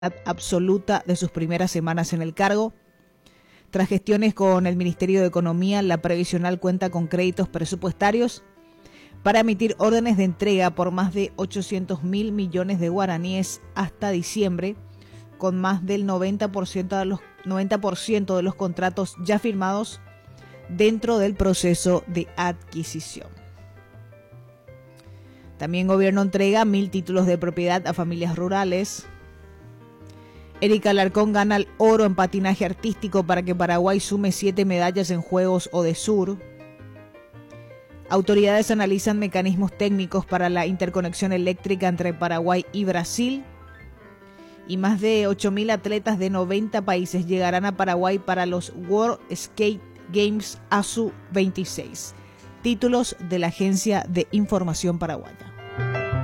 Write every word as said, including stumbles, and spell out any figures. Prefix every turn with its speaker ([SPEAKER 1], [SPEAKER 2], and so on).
[SPEAKER 1] absoluta de sus primeras semanas en el cargo. Tras gestiones con el Ministerio de Economía, la previsional cuenta con créditos presupuestarios para emitir órdenes de entrega por más de ochocientos mil millones de guaraníes hasta diciembre, con más del noventa por ciento de los, noventa por ciento de los contratos ya firmados dentro del proceso de adquisición. También gobierno entrega mil títulos de propiedad a familias rurales. Erika Alarcón gana el oro en patinaje artístico para que Paraguay sume siete medallas en Juegos Odesur. Autoridades analizan mecanismos técnicos para la interconexión eléctrica entre Paraguay y Brasil. Y más de ocho mil atletas de noventa países llegarán a Paraguay para los World Skate Games A S U veintiséis. Títulos de la Agencia de Información Paraguaya.